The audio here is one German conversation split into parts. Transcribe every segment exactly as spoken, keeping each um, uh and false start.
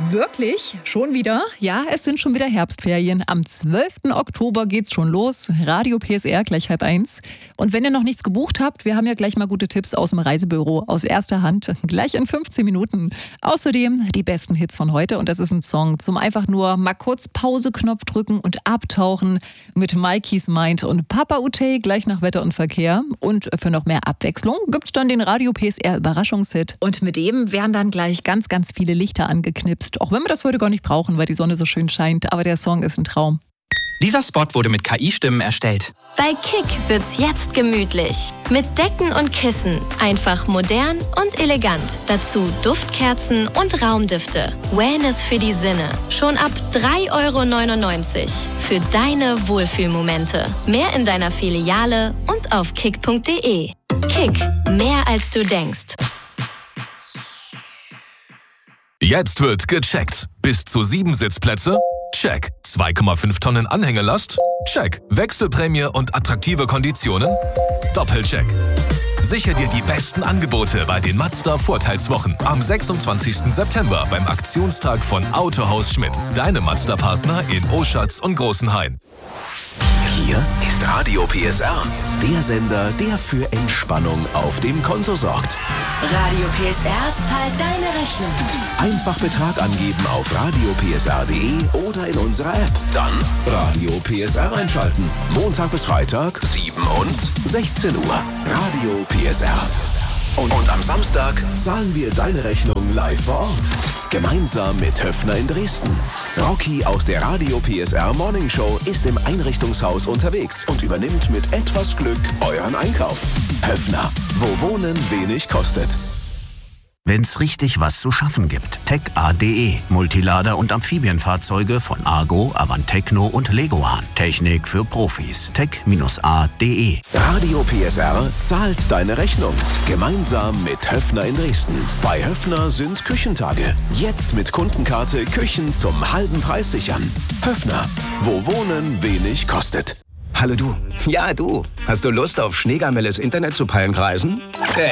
Wirklich? Schon wieder? Ja, es sind schon wieder Herbstferien. Am zwölften Oktober geht's schon los. Radio P S R gleich halb eins. Und wenn ihr noch nichts gebucht habt, wir haben ja gleich mal gute Tipps aus dem Reisebüro, aus erster Hand. Gleich in fünfzehn Minuten. Außerdem die besten Hits von heute. Und das ist ein Song zum einfach nur mal kurz Pause-Knopf drücken und abtauchen mit Mikey's Mind und Papa Utey gleich nach Wetter und Verkehr. Und für noch mehr Abwechslung gibt's dann den Radio P S R Überraschungshit. Und mit dem werden dann gleich ganz, ganz viele Lichter angeknipst. Auch wenn wir das heute gar nicht brauchen, weil die Sonne so schön scheint. Aber der Song ist ein Traum. Dieser Spot wurde mit K I-Stimmen erstellt. Bei Kick wird's jetzt gemütlich. Mit Decken und Kissen. Einfach modern und elegant. Dazu Duftkerzen und Raumdüfte. Wellness für die Sinne. Schon ab drei Euro neunundneunzig. Für deine Wohlfühlmomente. Mehr in deiner Filiale und auf kick punkt de. Kick. Mehr als du denkst. Jetzt wird gecheckt. Bis zu sieben Sitzplätze? Check. zwei Komma fünf Tonnen Anhängelast? Check. Wechselprämie und attraktive Konditionen? Doppelcheck. Sichere dir die besten Angebote bei den Mazda Vorteilswochen am sechsundzwanzigsten September beim Aktionstag von Autohaus Schmidt. Deine Mazda-Partner in Oschatz und Großenhain. Hier ist Radio P S R, der Sender, der für Entspannung auf dem Konto sorgt. Radio P S R zahlt deine Rechnung. Einfach Betrag angeben auf radio p s r punkt de oder in unserer App. Dann Radio P S R einschalten. Montag bis Freitag, sieben und sechzehn Uhr. Radio P S R. Und, und am Samstag zahlen wir deine Rechnung live vor Ort. Gemeinsam mit Höfner in Dresden. Rocky aus der Radio P S R Morning Show ist im Einrichtungshaus unterwegs und übernimmt mit etwas Glück euren Einkauf. Höfner, wo Wohnen wenig kostet. Wenn's richtig was zu schaffen gibt. tech a punkt de. Multilader und Amphibienfahrzeuge von Argo, Avantecno und Legoan. Technik für Profis. tech a punkt de. Radio P S R zahlt deine Rechnung. Gemeinsam mit Höfner in Dresden. Bei Höfner sind Küchentage. Jetzt mit Kundenkarte Küchen zum halben Preis sichern. Höfner, wo Wohnen wenig kostet. Hallo du. Ja, du. Hast du Lust auf schneegamelles Internet zu Palmkreisen? Äh.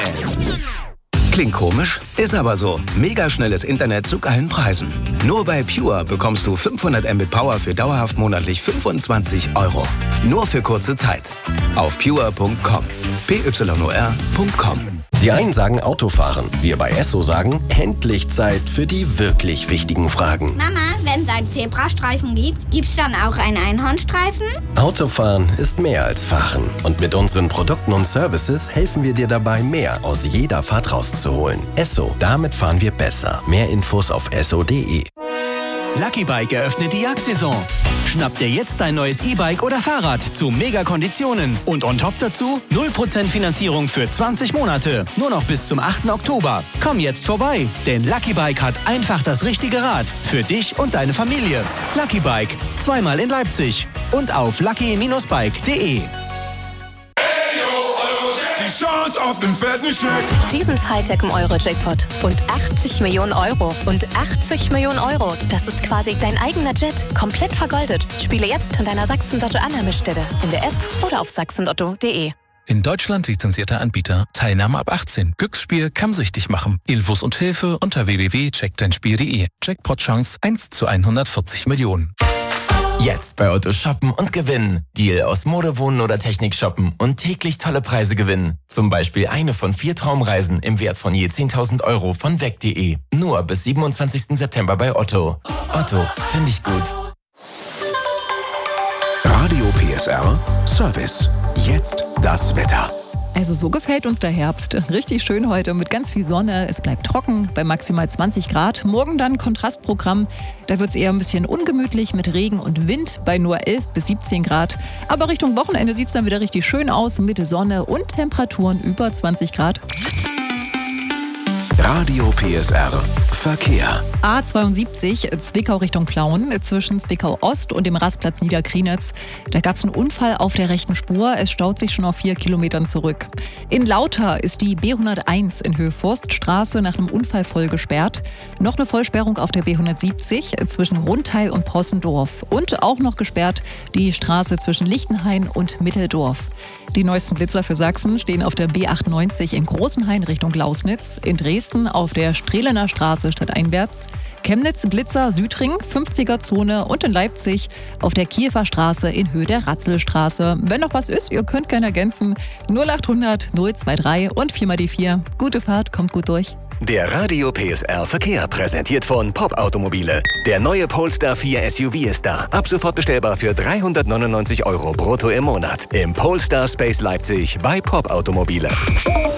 Klingt komisch, ist aber so. Mega schnelles Internet zu geilen Preisen. Nur bei Pure bekommst du fünfhundert Mbit Power für dauerhaft monatlich fünfundzwanzig Euro. Nur für kurze Zeit. Auf pure punkt com. p y o r punkt com. Die einen sagen Autofahren, wir bei Esso sagen, endlich Zeit für die wirklich wichtigen Fragen. Mama, wenn es einen Zebrastreifen gibt, gibt's dann auch einen Einhornstreifen? Autofahren ist mehr als Fahren. Und mit unseren Produkten und Services helfen wir dir dabei, mehr aus jeder Fahrt rauszuholen. Esso, damit fahren wir besser. Mehr Infos auf esso punkt de. Lucky Bike eröffnet die Jagdsaison. Schnapp dir jetzt dein neues E-Bike oder Fahrrad zu Mega-Konditionen. Und on top dazu null Prozent Finanzierung für zwanzig Monate. Nur noch bis zum achten Oktober. Komm jetzt vorbei, denn Lucky Bike hat einfach das richtige Rad. Für dich und deine Familie. Lucky Bike, zweimal in Leipzig. Und auf lucky Bindestrich bike punkt de. Die Chance auf den fetten Scheck. Diesen Freitag im Euro-Jackpot. Und achtzig Millionen Euro. Und achtzig Millionen Euro. Das ist quasi dein eigener Jet. Komplett vergoldet. Spiele jetzt an deiner Sachsen-Lotto-Annahmestelle. In der App oder auf sachsen lotto punkt de. In Deutschland lizenzierter Anbieter. Teilnahme ab achtzehn. Glücksspiel kann süchtig machen. Infos und Hilfe unter w w w punkt check dein spiel punkt de. Jackpot-Chance eins zu hundertvierzig Millionen. Jetzt bei Otto shoppen und gewinnen. Deal aus Mode, Wohnen oder Technik shoppen und täglich tolle Preise gewinnen. Zum Beispiel eine von vier Traumreisen im Wert von je zehntausend Euro von weg punkt de. Nur bis siebenundzwanzigsten September bei Otto. Otto, finde ich gut. Radio P S R Service. Jetzt das Wetter. Also so gefällt uns der Herbst. Richtig schön heute mit ganz viel Sonne. Es bleibt trocken bei maximal zwanzig Grad. Morgen dann Kontrastprogramm. Da wird es eher ein bisschen ungemütlich mit Regen und Wind bei nur elf bis siebzehn Grad. Aber Richtung Wochenende sieht es dann wieder richtig schön aus mit Sonne und Temperaturen über zwanzig Grad. Radio P S R Verkehr. A zweiundsiebzig Zwickau Richtung Plauen zwischen Zwickau Ost und dem Rastplatz Niederkrienitz. Da gab es einen Unfall auf der rechten Spur. Es staut sich schon auf vier Kilometern zurück. In Lauter ist die B hunderteins in Höhe Forststraße nach einem Unfall voll gesperrt. Noch eine Vollsperrung auf der B hundertsiebzig zwischen Rundteil und Possendorf. Und auch noch gesperrt die Straße zwischen Lichtenhain und Mitteldorf. Die neuesten Blitzer für Sachsen stehen auf der B achtundneunzig in Großenhain Richtung Lausnitz, in Dresden auf der Strehlener Straße stadteinwärts, Chemnitz, Blitzer, Südring, fünfziger-Zone und in Leipzig auf der Kiewer Straße in Höhe der Ratzelstraße. Wenn noch was ist, ihr könnt gerne ergänzen. null acht hundert null zwei drei und vier mal die vier. Gute Fahrt, kommt gut durch. Der Radio P S R Verkehr präsentiert von Pop Automobile. Der neue Polestar vier S U V ist da. Ab sofort bestellbar für dreihundertneunundneunzig Euro brutto im Monat. Im Polestar Space Leipzig bei Pop Automobile.